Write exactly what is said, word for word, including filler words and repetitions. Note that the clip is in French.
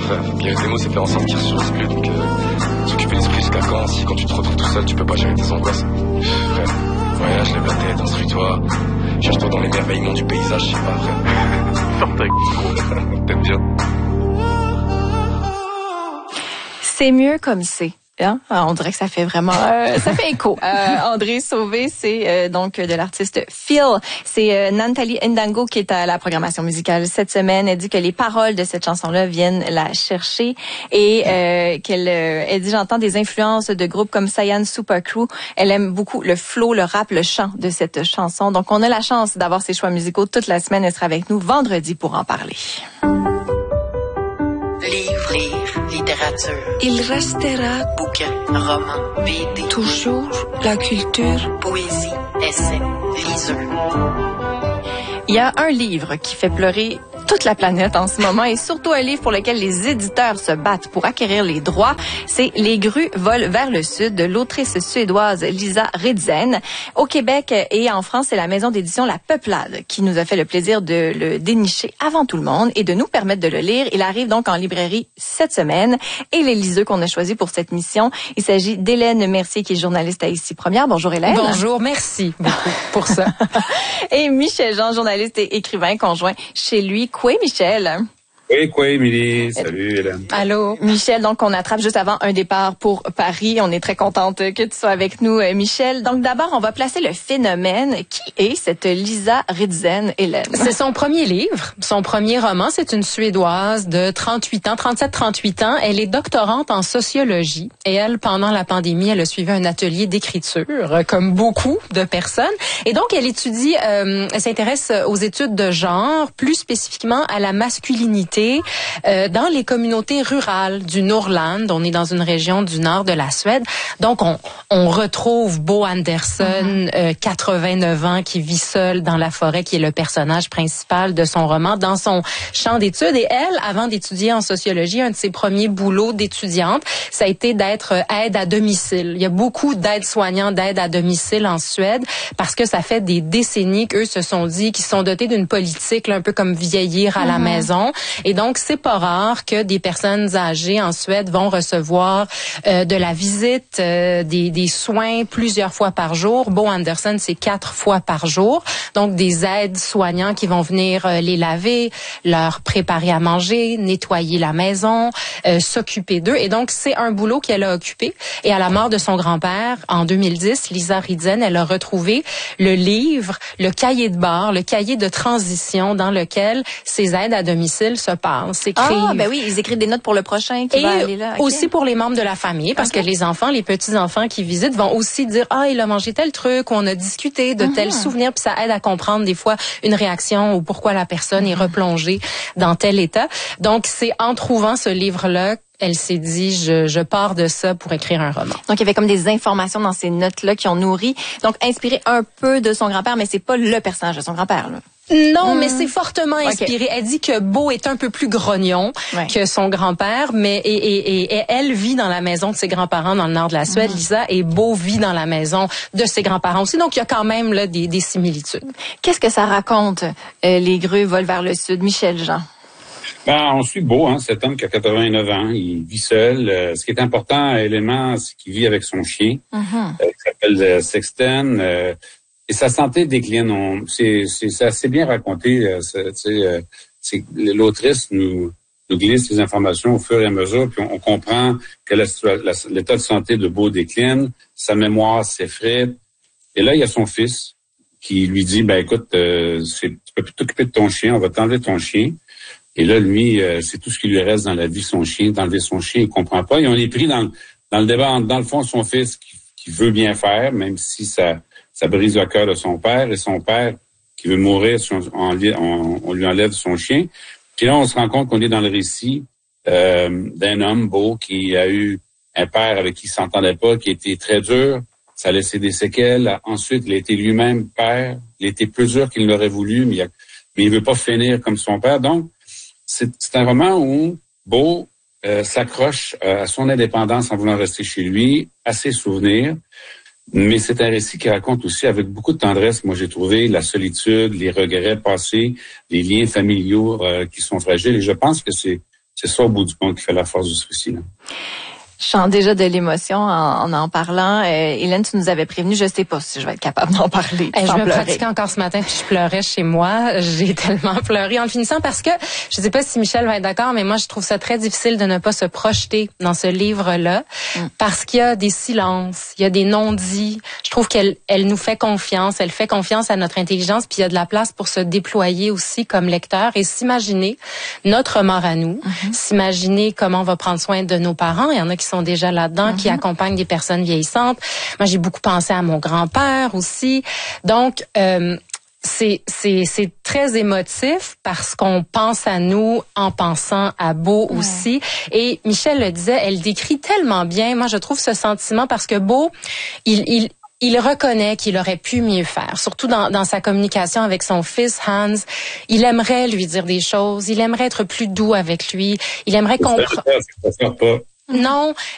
frère. Puis avec les mots, c'est faire en sorte qu'ils ressurgissent plus. Donc, euh, s'occuper l'esprit jusqu'à quand? Si quand tu te retrouves tout seul, tu peux pas gérer tes angoisses. Frère, voyage, lève la tête, instruis-toi. Cherche-toi dans l'émerveillement du paysage, je sais pas, frère. Sorte avec tout. T'aimes bien. C'est mieux comme c'est. Hein? On dirait que ça fait vraiment, euh, ça fait écho. Euh, André Sauvé, c'est euh, donc de l'artiste Phil. C'est euh, Nathalie Ndango qui est à la programmation musicale cette semaine. Elle dit que les paroles de cette chanson-là viennent la chercher et euh, qu'elle, euh, elle dit j'entends des influences de groupes comme Cyan Supercrew. Elle aime beaucoup le flow, le rap, le chant de cette chanson. Donc on a la chance d'avoir ses choix musicaux toute la semaine. Elle sera avec nous vendredi pour en parler. Livre, lire, littérature. Il restera Bouquin, roman, B D. toujours la culture. Poésie, essai, liseur. Il y a un livre qui fait pleurer toute la planète en ce moment et surtout un livre pour lequel les éditeurs se battent pour acquérir les droits. C'est Les grues volent vers le sud de l'autrice suédoise Lisa Ridzen. Au Québec et en France, c'est la maison d'édition La Peuplade qui nous a fait le plaisir de le dénicher avant tout le monde et de nous permettre de le lire. Il arrive donc en librairie cette semaine et les liseux qu'on a choisis pour cette mission, il s'agit d'Hélène Mercier qui est journaliste à Ici Première. Bonjour Hélène. Bonjour, merci beaucoup pour ça. Et Michel Jean, journaliste et écrivain conjoint chez lui. Quoi, Michel? Oui, quoi, Émilie? Salut, Hélène. Allô. Michel, donc on attrape juste avant un départ pour Paris. On est très contente que tu sois avec nous, Michel. Donc d'abord, on va placer le phénomène. Qui est cette Lisa Ridzen, Hélène? C'est son premier livre, son premier roman. C'est une Suédoise de trente-huit ans, trente-sept trente-huit ans. Elle est doctorante en sociologie et elle, pendant la pandémie, elle a suivi un atelier d'écriture, comme beaucoup de personnes. Et donc, elle étudie, euh, elle s'intéresse aux études de genre, plus spécifiquement à la masculinité Euh, dans les communautés rurales du Norrland. On est dans une région du nord de la Suède. Donc, on, on retrouve Bo Anderson, mm-hmm. euh, quatre-vingt-neuf ans, qui vit seul dans la forêt, qui est le personnage principal de son roman, dans son champ d'études. Et elle, avant d'étudier en sociologie, un de ses premiers boulots d'étudiante, ça a été d'être aide à domicile. Il y a beaucoup d'aides-soignants, d'aide à domicile en Suède, parce que ça fait des décennies qu'eux se sont dit qu'ils sont dotés d'une politique, là, un peu comme vieillir à mm-hmm. la maison. Et donc, c'est pas rare que des personnes âgées en Suède vont recevoir euh, de la visite, euh, des, des soins plusieurs fois par jour. Bo Anderson, c'est quatre fois par jour. Donc, des aides soignants qui vont venir euh, les laver, leur préparer à manger, nettoyer la maison, euh, s'occuper d'eux. Et donc, c'est un boulot qu'elle a occupé. Et à la mort de son grand-père, en deux mille dix, Lisa Ridzen, elle a retrouvé le livre, le cahier de bord, le cahier de transition dans lequel ces aides à domicile se parlent, s'écrivent. Ah, ben oui, ils écrivent des notes pour le prochain qui et va aller là. Okay. Aussi pour les membres de la famille, parce okay. que les enfants, les petits-enfants qui visitent vont aussi dire « Ah, il a mangé tel truc » ou « On a discuté de mm-hmm. tel souvenir », puis ça aide à comprendre des fois une réaction ou pourquoi la personne mm-hmm. est replongée dans tel état. Donc, c'est en trouvant ce livre-là, elle s'est dit, je, je pars de ça pour écrire un roman. Donc, il y avait comme des informations dans ces notes-là qui ont nourri, donc inspiré un peu de son grand-père, mais c'est pas le personnage de son grand-père, là. Non, mmh. mais c'est fortement inspiré. Okay. Elle dit que Bo est un peu plus grognon ouais. que son grand-père, mais et, et, et, et elle vit dans la maison de ses grands-parents dans le nord de la Suède, mmh. Lisa, et Bo vit dans la maison de ses grands-parents aussi. Donc, il y a quand même là des, des similitudes. Qu'est-ce que ça raconte, euh, Les grues volent vers le sud? Michel Jean. Ben, on suit Bo, hein, cet homme qui a quatre-vingt-neuf ans, il vit seul. Euh, ce qui est important, élément, c'est qu'il vit avec son chien, mmh. euh, qui s'appelle euh, Sexton. Euh, Et sa santé décline. On, c'est, c'est, c'est assez bien raconté. Euh, c'est, euh, c'est, l'autrice nous, nous glisse les informations au fur et à mesure, puis on, on comprend que la, la, l'état de santé de Bo décline, sa mémoire s'effrite. Et là, il y a son fils qui lui dit, ben écoute, euh, c'est, tu peux plus t'occuper de ton chien, on va t'enlever ton chien. Et là, lui, euh, c'est tout ce qui lui reste dans la vie, son chien. D'enlever son chien, il comprend pas. Et on est pris dans, dans le débat, dans le fond, son fils qui, qui veut bien faire, même si ça... Ça brise le cœur de son père et son père qui veut mourir, on, on, on lui enlève son chien. Puis là, on se rend compte qu'on est dans le récit euh, d'un homme beau qui a eu un père avec qui il s'entendait pas, qui était très dur. Ça a laissé des séquelles. Ensuite, il a été lui-même père. Il a été plus dur qu'il l'aurait voulu, mais il, a, mais il veut pas finir comme son père. Donc, c'est, c'est un roman où Bo euh, s'accroche à son indépendance en voulant rester chez lui, à ses souvenirs. Mais c'est un récit qui raconte aussi avec beaucoup de tendresse, moi j'ai trouvé, la solitude, les regrets passés, les liens familiaux euh, qui sont fragiles. Et je pense que c'est c'est ça au bout du compte qui fait la force du récit, là. Je sens déjà de l'émotion en, en en parlant. Euh, Hélène, tu nous avais prévenu, je sais pas si je vais être capable d'en parler. Hey, je me pleurer. pratiquais encore ce matin puis je pleurais chez moi. J'ai tellement pleuré en le finissant parce que, je sais pas si Michel va être d'accord, mais moi je trouve ça très difficile de ne pas se projeter dans ce livre-là mm. parce qu'il y a des silences, il y a des non-dits. Je trouve qu'elle elle nous fait confiance, elle fait confiance à notre intelligence puis il y a de la place pour se déployer aussi comme lecteur et s'imaginer notre mort à nous, mm-hmm. s'imaginer comment on va prendre soin de nos parents. Il y en a qui sont déjà là-dedans, mm-hmm. qui accompagnent des personnes vieillissantes. Moi, j'ai beaucoup pensé à mon grand-père aussi. Donc, euh, c'est c'est c'est très émotif parce qu'on pense à nous en pensant à Beau ouais. aussi. Et Michel le disait, elle décrit tellement bien. Moi, je trouve ce sentiment parce que Beau, il il Il reconnaît qu'il aurait pu mieux faire, surtout dans, dans sa communication avec son fils Hans. Il aimerait lui dire des choses, il aimerait être plus doux avec lui, il aimerait comprendre. Non,